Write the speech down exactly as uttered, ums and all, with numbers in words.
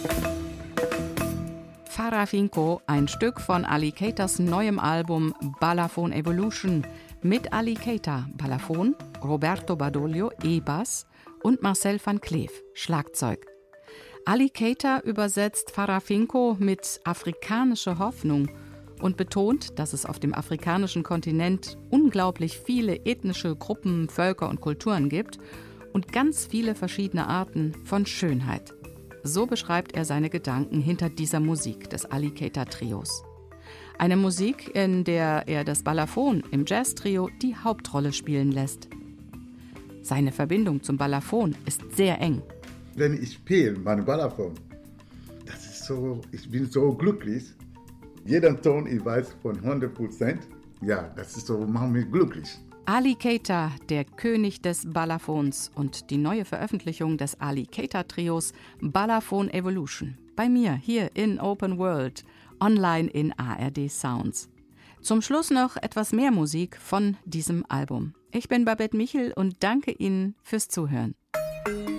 Farafenko, ein Stück von Ali Keiters neuem Album Balafon Evolution mit Ali Keita, Balafon, Roberto Badoglio, E-Bass und Marcel van Kleef, Schlagzeug. Ali Keita übersetzt Farafenko mit afrikanische Hoffnung und betont, dass es auf dem afrikanischen Kontinent unglaublich viele ethnische Gruppen, Völker und Kulturen gibt und ganz viele verschiedene Arten von Schönheit. So beschreibt er seine Gedanken hinter dieser Musik des Ali Keita Trios. Eine Musik, in der er das Balafon im Jazz-Trio die Hauptrolle spielen lässt. Seine Verbindung zum Balafon ist sehr eng. Wenn ich spiele mein Balafon, das ist so, ich bin so glücklich. Jeden Ton, ich weiß von hundert Prozent. Ja, das ist so, macht mich glücklich. Ali Keita, der König des Balafons und die neue Veröffentlichung des Ali Keita Trios Balafon Evolution. Bei mir hier in Open World, online in A R D Sounds. Zum Schluss noch etwas mehr Musik von diesem Album. Ich bin Babette Michel und danke Ihnen fürs Zuhören.